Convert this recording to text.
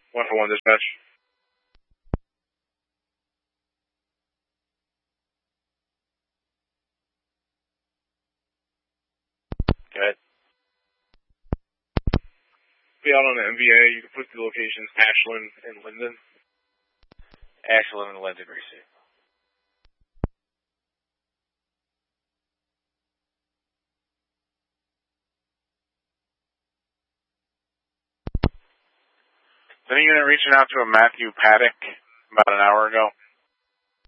141 dispatch. Go ahead. Be out on the MVA. You can put the locations Ashland and Linden. Ashland and Linden, receive. Then a unit reaching out to a Matthew Paddock about an hour ago.